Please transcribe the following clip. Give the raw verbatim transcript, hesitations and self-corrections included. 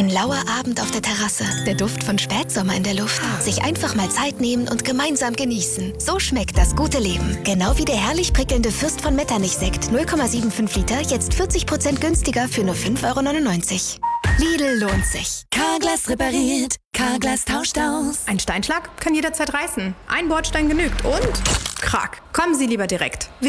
Ein lauer Abend auf der Terrasse, der Duft von Spätsommer in der Luft. Sich einfach mal Zeit nehmen und gemeinsam genießen. So schmeckt das gute Leben. Genau wie der herrlich prickelnde Fürst von Metternich-Sekt, null Komma fünfundsiebzig Liter, jetzt vierzig Prozent günstiger für nur fünf Euro neunundneunzig. Lidl lohnt sich. Carglass repariert, Carglass tauscht aus. Ein Steinschlag kann jederzeit reißen. Ein Bordstein genügt und krach. Kommen Sie lieber direkt.